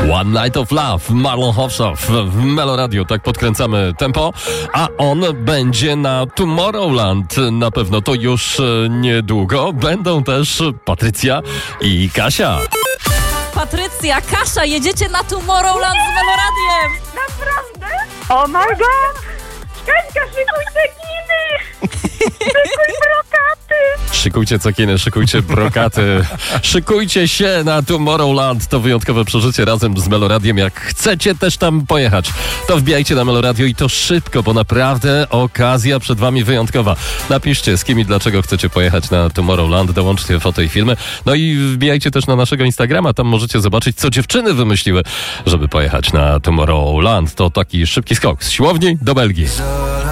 One Night of Love, Marlon Hofschaff w Melo Radio, tak podkręcamy tempo, a on będzie na Tomorrowland na pewno, to już niedługo. Będą też Patrycja i Kasia. Patrycja, Kasia, jedziecie na Tomorrowland z Melo Radiem! Naprawdę? Oh my god! Kaśka, szykuj cekiny! Szykuj brokaty! Szykujcie cekiny, szykujcie brokaty, szykujcie się na Tomorrowland. To wyjątkowe przeżycie razem z Melo Radiem. Jak chcecie też tam pojechać, to wbijajcie na Melo Radio i to szybko, bo naprawdę okazja przed wami wyjątkowa. Napiszcie, z kim i dlaczego chcecie pojechać na Tomorrowland, dołączcie foto i filmy. No i wbijajcie też na naszego Instagrama, tam możecie zobaczyć, co dziewczyny wymyśliły, żeby pojechać na Tomorrowland. To taki szybki skok z siłowni do Belgii.